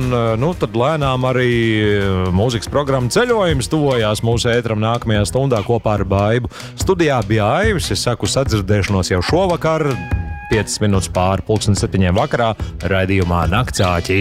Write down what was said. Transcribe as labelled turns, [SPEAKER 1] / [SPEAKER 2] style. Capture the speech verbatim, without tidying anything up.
[SPEAKER 1] un nu, tad lēnām arī mūzikas programma Ceļojums tuvojās mūsu ētram nākamajā stundā kopā ar Baibu. Studijā bija Aivis, es saku sadzirdēšanos jau šovakar, piecas minūtes pāri pulksten septiņiem vakarā, raidījumā Naktsāķi.